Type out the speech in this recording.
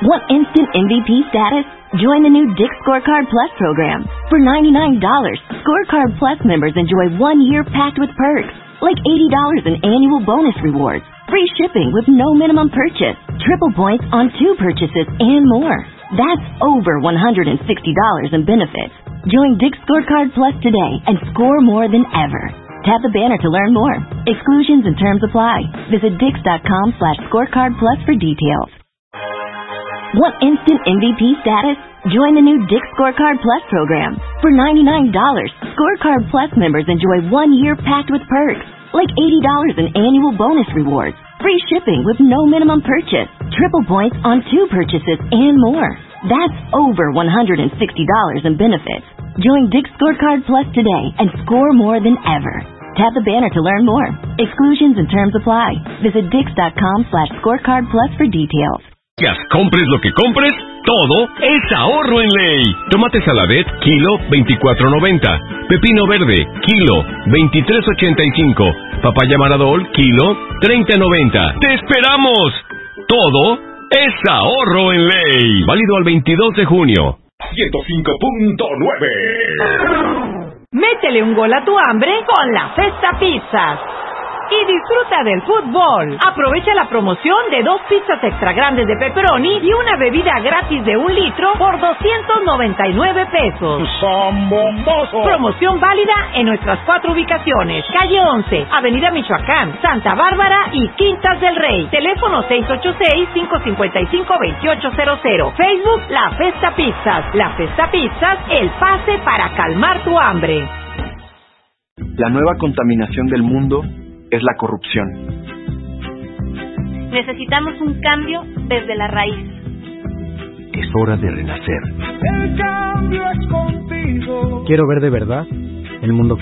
Want instant MVP status? Join the new Dick's Scorecard Plus program. For $99, Scorecard Plus members enjoy 1 year packed with perks, like $80 in annual bonus rewards, free shipping with no minimum purchase, triple points on 2 purchases, and more. That's over $160 in benefits. Join Dick's Scorecard Plus today and score more than ever. Tap the banner to learn more. Exclusions and terms apply. Visit Dix.com/scorecard plus for details. Want instant MVP status? Join the new Dick's Scorecard Plus program. For $99, Scorecard Plus members enjoy 1 year packed with perks, like $80 in annual bonus rewards, free shipping with no minimum purchase, triple points on 2 purchases, and more. That's over $160 in benefits. Join Dick's Scorecard Plus today and score more than ever. Tap the banner to learn more. Exclusions and terms apply. Visit Dix.com/scorecard plus for details. Compres lo que compres, todo es ahorro en Ley. Tomate Saladet, kilo, $24.90. Pepino verde, kilo, $23.85. Papaya Maradol, kilo, $30.90. ¡Te esperamos! Todo es ahorro en Ley. Válido al 22 de junio. 105.9. Métele un gol a tu hambre con la Festa Pizzas. Y disfruta del fútbol. Aprovecha la promoción de 2 pizzas extra grandes de pepperoni y una bebida gratis de 1 litro por $299. ¡Son bombosos! Promoción válida en nuestras 4 ubicaciones: Calle 11, Avenida Michoacán, Santa Bárbara y Quintas del Rey. Teléfono 686-555-2800. Facebook La Festa Pizzas. La Festa Pizzas, el pase para calmar tu hambre. La nueva contaminación del mundo es la corrupción. Necesitamos un cambio desde la raíz. Es hora de renacer. El cambio es contigo. Quiero ver de verdad el mundo